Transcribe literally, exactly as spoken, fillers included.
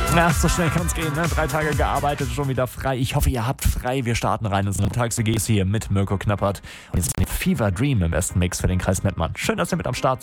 Ja, so schnell kann es gehen, ne? Drei Tage gearbeitet, schon wieder frei. Ich hoffe, ihr habt frei. Wir starten rein in so eine Tags-W Gs hier mit Mirko Knappert. Und jetzt ist Fever Dream im besten Mix für den Kreis Mettmann. Schön, dass ihr mit am Start seid.